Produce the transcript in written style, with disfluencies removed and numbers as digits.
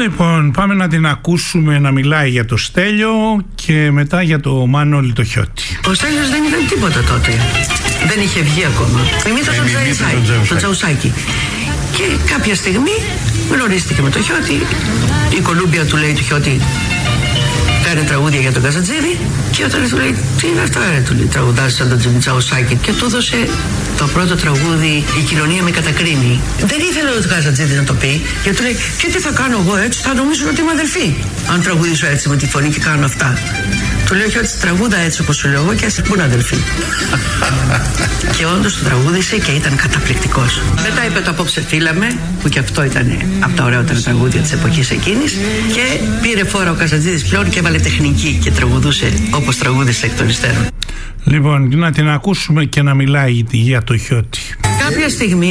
Λοιπόν, πάμε να την ακούσουμε να μιλάει για το Στέλιο και μετά για το Μάνολη το Χιώτη. Ο Στέλιος δεν ήταν τίποτα τότε. Δεν είχε βγει ακόμα. Μιμήτω τον Τσαουσάκη. Και κάποια στιγμή γνωρίστηκε με το Χιώτη. Η Κολούμπια του λέει του Χιώτη: κάνε τραγούδια για τον Καζατζίδη. Και όταν του λέει: τι είναι αυτά, του λέει, τραγουδάζει σαν τον Τσαουσάκη. Και του έδωσε το πρώτο τραγούδι, Η κοινωνία με κατακρίνει. Δεν ήθελε ο Καζατζίδης να το πει, γιατί του λέει: και τι θα κάνω εγώ έτσι, θα νομίζουν ότι είμαι αδελφή. Αν τραγουδήσω έτσι με τη φωνή και κάνω αυτά. Του λέω: και ότι τραγούδα έτσι όπως σου λέω εγώ και ας πούν αδελφοί. Και όντως το τραγούδισε και ήταν καταπληκτικός. Μετά είπε το Απόψε φύλαμε, που και αυτό ήταν από τα ωραιότερα τραγούδια της εποχής εκείνης. Και πήρε φόρα ο Καζατζίδης πλέον και έβαλε τεχνική και τραγουδούσε όπως τραγούδισε εκ των υστέρων. Λοιπόν, να την ακούσουμε και να μιλάει για το Χιώτη. Κάποια στιγμή